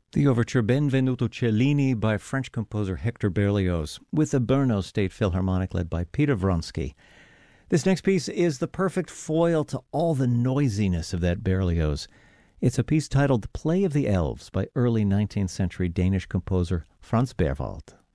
The overture Benvenuto Cellini by French composer Hector Berlioz, with the Brno State Philharmonic led by Peter Vronsky. This next piece is the perfect foil to all the noisiness of that Berlioz. It's a piece titled The Play of the Elves by early 19th century Danish composer Franz Berwald.